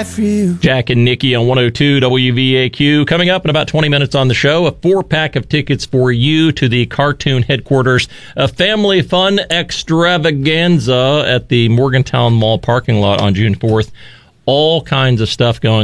right for you. Jack and Nikki on 102 WVAQ. Coming up in about 20 minutes on the show, a 4-pack of tickets for you to the Cartoon headquarters, a family fun extravaganza at the Morgantown Mall parking lot on June 4th. All kinds of stuff going